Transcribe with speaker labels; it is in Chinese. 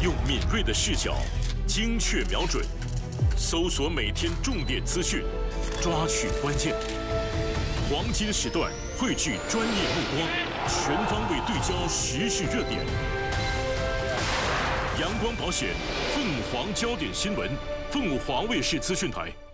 Speaker 1: 用敏锐的视角，精确瞄准，搜索每天重点资讯，抓取关键。黄金时段汇聚专业目光，全方位对焦时事热点。阳光保险，凤凰焦点新闻，凤凰卫视资讯台。